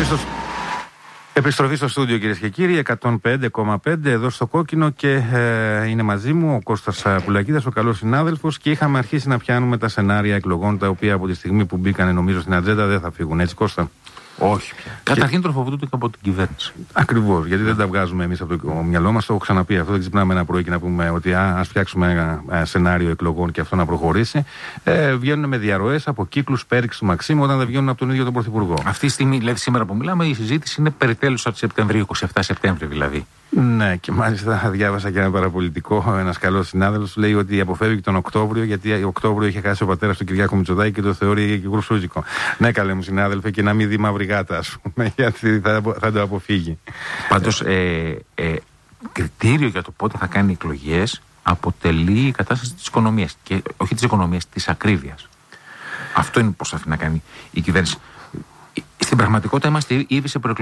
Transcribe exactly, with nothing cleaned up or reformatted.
Επιστροφή στο, επιστροφή στο στούντιο, κυρίες και κύριοι, εκατόν πέντε κόμμα πέντε εδώ στο Κόκκινο και ε, είναι μαζί μου ο Κώστας Πουλακίδας, ο καλός συνάδελφος, και είχαμε αρχίσει να πιάνουμε τα σενάρια εκλογών, τα οποία από τη στιγμή που μπήκανε νομίζω στην ατζέντα δεν θα φύγουν, έτσι Κώστα? Όχι πια. Καταρχήν τροφοδοτούνται και από την κυβέρνηση. Ακριβώς, γιατί δεν τα βγάζουμε εμείς από το μυαλό μας. Το έχω ξαναπεί αυτό. Δεν ξυπνάμε ένα πρωί και να πούμε ότι α, ας φτιάξουμε ένα σενάριο εκλογών και αυτό να προχωρήσει. Ε, βγαίνουν με διαρροές από κύκλους πέριξ του Μαξίμου όταν δεν βγαίνουν από τον ίδιο τον Πρωθυπουργό. Αυτή τη στιγμή, δηλαδή σήμερα που μιλάμε, η συζήτηση είναι περί τέλους του Σεπτεμβρίου, είκοσι επτά Σεπτέμβρη δηλαδή. Ναι, και μάλιστα διάβασα και ένα παραπολιτικό. Ένας καλός συνάδελφος λέει ότι αποφεύγει τον Οκτώβριο, γιατί Οκτώβριο είχε χάσει ο πατέρας του Κυριάκου Μητσοτάκη και το θεωρεί και γουρσούζικο. Ναι, καλέ μου συνάδελφε, και να μην δει μαύρη γάτα, ας πούμε, γιατί θα, θα το αποφύγει. Πάντως, ε, ε, κριτήριο για το πότε θα κάνει εκλογές αποτελεί η κατάσταση της οικονομίας. Και όχι της οικονομίας, της ακρίβειας. Αυτό είναι που προσπαθεί να κάνει η κυβέρνηση. Στην πραγματικότητα είμαστε ήδη σε προεκλογικές